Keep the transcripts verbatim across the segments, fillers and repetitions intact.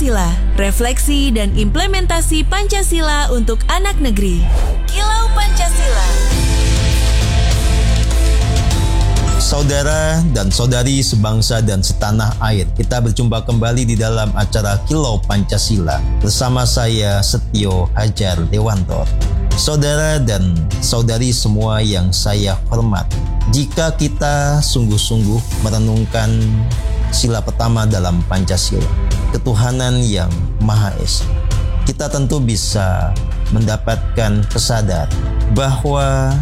Pancasila, refleksi dan implementasi Pancasila untuk anak negeri. Kilau Pancasila. Saudara dan saudari sebangsa dan setanah air, kita berjumpa kembali di dalam acara Kilau Pancasila bersama saya Setio Hajar Dewantor. Saudara dan saudari semua yang saya hormati, jika kita sungguh-sungguh merenungkan sila pertama dalam Pancasila, ketuhanan yang Maha Esa, kita tentu bisa mendapatkan kesadaran bahwa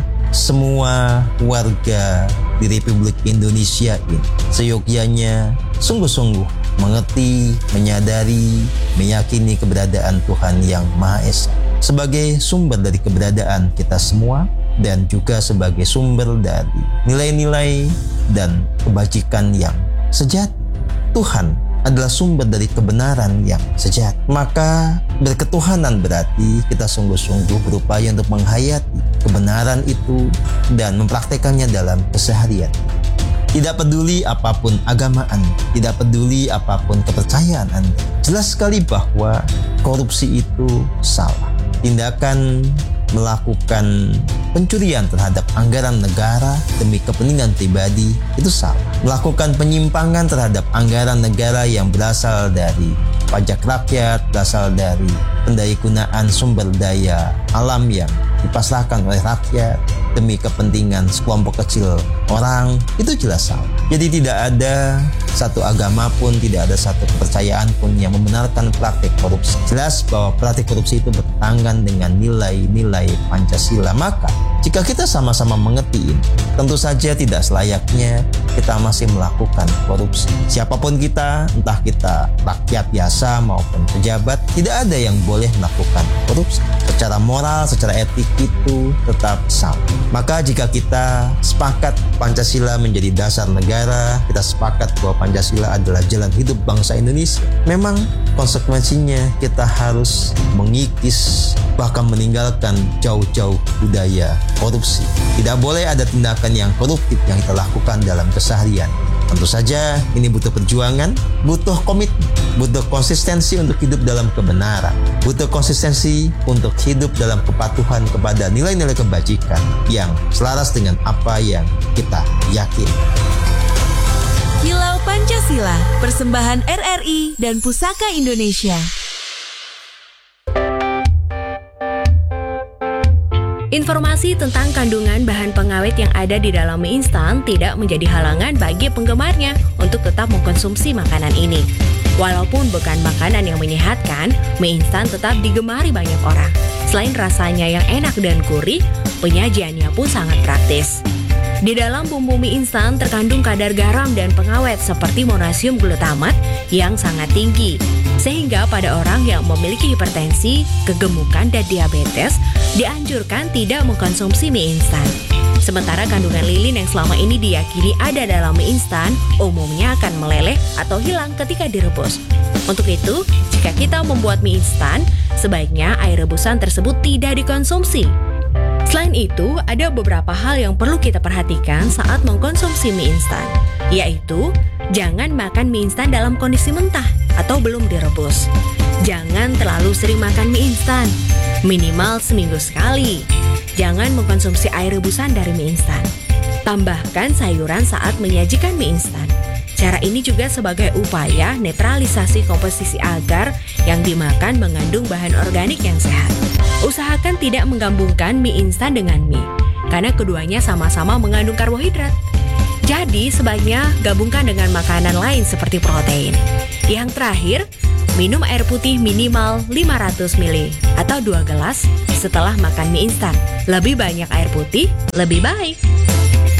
semua warga di Republik Indonesia ini seyogyanya sungguh-sungguh mengerti, menyadari, meyakini keberadaan Tuhan yang Maha Esa sebagai sumber dari keberadaan kita semua dan juga sebagai sumber dari nilai-nilai dan kebajikan yang sejati. Tuhan adalah sumber dari kebenaran yang sejati. Maka berketuhanan berarti kita sungguh-sungguh berupaya untuk menghayati kebenaran itu dan mempraktekannya dalam keseharian. Tidak peduli apapun agama Anda, tidak peduli apapun kepercayaan Anda, jelas sekali bahwa korupsi itu salah. Tindakan melakukan pencurian terhadap anggaran negara demi kepentingan pribadi itu salah. Melakukan penyimpangan terhadap anggaran negara yang berasal dari pajak rakyat, berasal dari pendayagunaan sumber daya alam yang dipasrahkan oleh rakyat demi kepentingan sekelompok kecil orang, itu jelas salah. Jadi tidak ada satu agama pun, tidak ada satu kepercayaan pun yang membenarkan praktik korupsi. Jelas bahwa praktik korupsi itu bertentangan dengan nilai-nilai Pancasila. Maka jika kita sama-sama mengerti ini, tentu saja tidak selayaknya kita masih melakukan korupsi. Siapapun kita, entah kita rakyat biasa maupun pejabat, tidak ada yang boleh melakukan korupsi. Secara moral, secara etik itu tetap sama. Maka jika kita sepakat Pancasila menjadi dasar negara, kita sepakat bahwa Pancasila adalah jalan hidup bangsa Indonesia, memang konsekuensinya kita harus mengikis, bahkan meninggalkan jauh-jauh budaya korupsi. Tidak boleh ada tindakan yang koruptif yang kita lakukan dalam keseharian. Tentu saja ini butuh perjuangan, butuh komitmen, butuh konsistensi untuk hidup dalam kebenaran, butuh konsistensi untuk hidup dalam kepatuhan kepada nilai-nilai kebajikan yang selaras dengan apa yang kita yakini. Kilau Pancasila, persembahan R R I dan Pusaka Indonesia. Informasi tentang kandungan bahan pengawet yang ada di dalam mie instan tidak menjadi halangan bagi penggemarnya untuk tetap mengkonsumsi makanan ini. Walaupun bukan makanan yang menyehatkan, mie instan tetap digemari banyak orang. Selain rasanya yang enak dan gurih, penyajiannya pun sangat praktis. Di dalam bumbu mie instan terkandung kadar garam dan pengawet seperti monasium glutamat yang sangat tinggi. Sehingga pada orang yang memiliki hipertensi, kegemukan, dan diabetes, dianjurkan tidak mengkonsumsi mie instan. Sementara kandungan lilin yang selama ini diyakini ada dalam mie instan, umumnya akan meleleh atau hilang ketika direbus. Untuk itu, jika kita membuat mie instan, sebaiknya air rebusan tersebut tidak dikonsumsi. Selain itu, ada beberapa hal yang perlu kita perhatikan saat mengkonsumsi mie instan, yaitu jangan makan mie instan dalam kondisi mentah atau belum direbus. Jangan terlalu sering makan mie instan, minimal seminggu sekali. Jangan mengkonsumsi air rebusan dari mie instan. Tambahkan sayuran saat menyajikan mie instan. Cara ini juga sebagai upaya netralisasi komposisi agar yang dimakan mengandung bahan organik yang sehat. Usahakan tidak menggabungkan mie instan dengan mie, karena keduanya sama-sama mengandung karbohidrat. Jadi sebaiknya gabungkan dengan makanan lain seperti protein. Yang terakhir, minum air putih minimal lima ratus mililiter atau dua gelas setelah makan mie instan. Lebih banyak air putih, lebih baik.